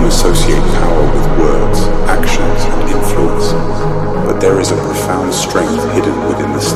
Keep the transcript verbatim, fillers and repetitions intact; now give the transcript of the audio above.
associate power with words, actions, and influence, but there is a profound strength hidden within the